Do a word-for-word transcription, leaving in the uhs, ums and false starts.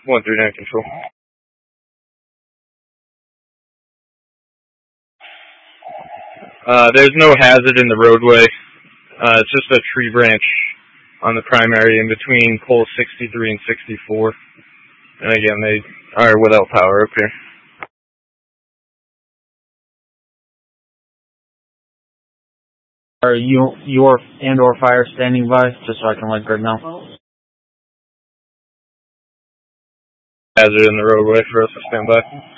one three nine control. Uh, there's no hazard in the roadway. Uh, it's just a tree branch on the primary in between poles sixty-three and sixty-four. And again, they are without power up here. Are you, your and or fire standing by, just so I can let Greg know? Hazard in the roadway for us to stand by.